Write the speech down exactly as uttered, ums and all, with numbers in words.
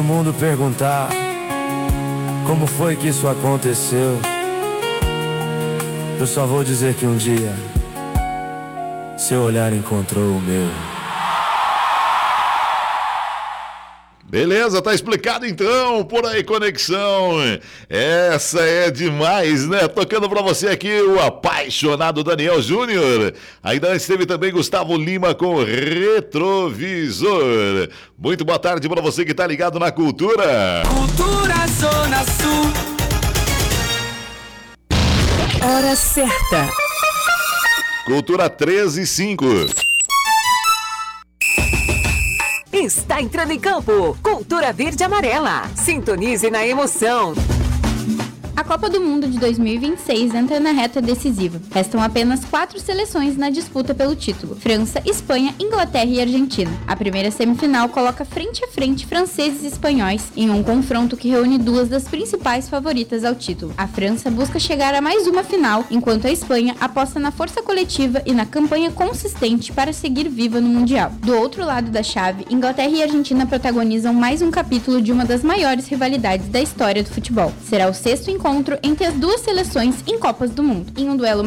mundo perguntar como foi que isso aconteceu, eu só vou dizer que um dia seu olhar encontrou o meu. Beleza, tá explicado então, por aí Conexão, essa é demais, né? Tocando pra você aqui o apaixonado Daniel Júnior. Ainda antes teve também Gustavo Lima com Retrovisor. Muito boa tarde pra você que tá ligado na Cultura. Cultura Zona Sul. Hora certa. Cultura treze e cinco. Está entrando em campo. Cultura Verde e Amarela. Sintonize na emoção. A Copa do Mundo de dois mil e vinte e seis entra na reta decisiva. Restam apenas quatro seleções na disputa pelo título: França, Espanha, Inglaterra e Argentina. A primeira semifinal coloca frente a frente franceses e espanhóis em um confronto que reúne duas das principais favoritas ao título. A França busca chegar a mais uma final, enquanto a Espanha aposta na força coletiva e na campanha consistente para seguir viva no Mundial. Do outro lado da chave, Inglaterra e Argentina protagonizam mais um capítulo de uma das maiores rivalidades da história do futebol. Será o sexto encontro entre as duas seleções em Copas do Mundo. Em um duelo